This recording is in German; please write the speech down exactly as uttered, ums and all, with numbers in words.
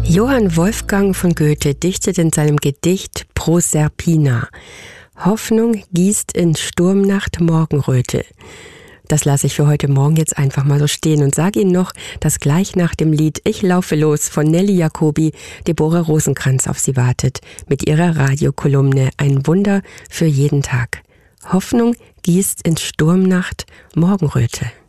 Johann Wolfgang von Goethe dichtet in seinem Gedicht Proserpina: Hoffnung gießt in Sturmnacht Morgenröte. Das lasse ich für heute Morgen jetzt einfach mal so stehen und sage Ihnen noch, dass gleich nach dem Lied Ich laufe los von Nelly Jacobi Deborah Rosenkranz auf Sie wartet mit ihrer Radiokolumne Ein Wunder für jeden Tag. Hoffnung gießt in Sturmnacht Morgenröte.